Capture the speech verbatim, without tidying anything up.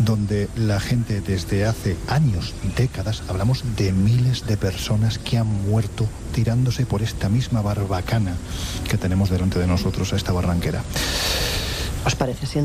donde la gente desde hace años, décadas, hablamos de miles de personas que han muerto tirándose por esta misma barbacana que tenemos delante de nosotros, a esta barranquera. ¿Os parece?